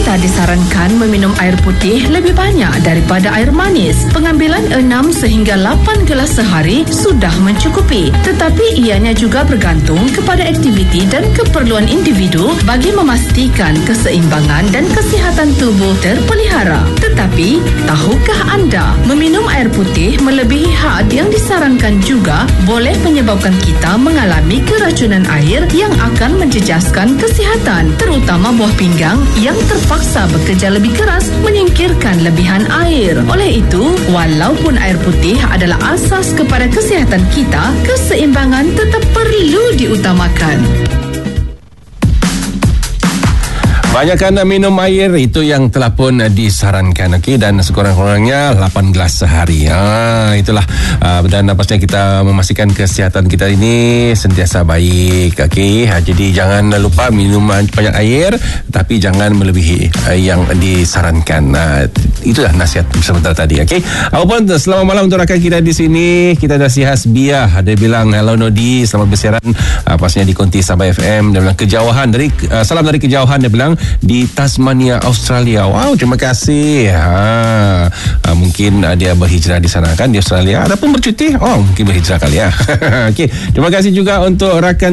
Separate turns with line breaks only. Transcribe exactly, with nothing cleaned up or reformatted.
kita disarankan meminum air putih lebih banyak daripada air manis. Pengambilan enam sehingga lapan gelas sehari sudah mencukupi. Tetapi ianya juga bergantung kepada aktiviti dan keperluan individu bagi memastikan keseimbangan dan kesihatan tubuh terpelihara. Tetapi, tahukah anda, meminum air putih melebihi had yang disarankan juga boleh menyebabkan kita mengalami keracunan air yang akan menjejaskan kesihatan, terutama buah pinggang yang terpaksa bekerja lebih keras menyingkirkan lebihan air. Oleh itu, walaupun air putih adalah asas kepada kesihatan kita, keseimbangan tetap perlu diutamakan.
Banyakkan minum air, itu yang telah pun disarankan, okey, dan sekurang-kurangnya lapan gelas sehari. Ha, itulah uh, dan pastinya kita memastikan kesihatan kita ini sentiasa baik, okey. Ha, jadi jangan lupa minum banyak air, tapi jangan melebihi uh, yang disarankan. Uh, itulah nasihat sebentar tadi, okey. Apapun, selamat malam untuk rakan kita di sini. Kita ada si Hasbiah, ada bilang hello Nodi, selamat bersiaran uh, pastinya di Konti Sabah F M. Dia bilang kejauhan dari uh, salam dari kejauhan, dia bilang di Tasmania, Australia. Wow, terima kasih. Ha, uh, mungkin uh, dia berhijrah di sana kan, di Australia, ataupun bercuti. Oh, mungkin berhijrah kali ya. Okey, terima kasih juga untuk rakan